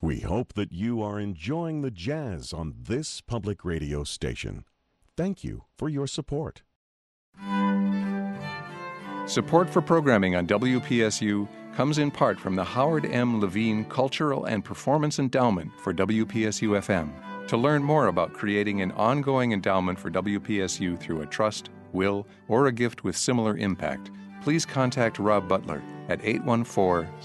We hope that you are enjoying the jazz on this public radio station. Thank you for your support. Support for programming on WPSU comes in part from the Howard M. Levine Cultural and Performance Endowment for WPSU FM. To learn more about creating an ongoing endowment for WPSU through a trust, will, or a gift with similar impact, please contact Rob Butler at 814